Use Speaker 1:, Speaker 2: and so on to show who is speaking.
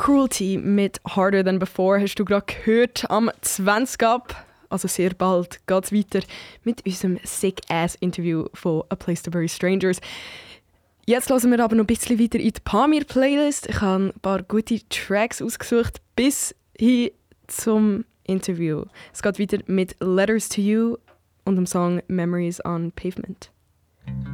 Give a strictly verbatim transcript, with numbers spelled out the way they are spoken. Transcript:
Speaker 1: Cruelty mit Harder Than Before hast du gerade gehört am zwanzig ab. Also sehr bald geht es weiter mit unserem Sick-Ass-Interview von A Place to Bury Strangers. Jetzt hören wir aber noch ein bisschen weiter in die Pamir-Playlist. Ich habe ein paar gute Tracks ausgesucht bis hin zum Interview. Es geht weiter mit Letters to You und dem Song Memories on Pavement.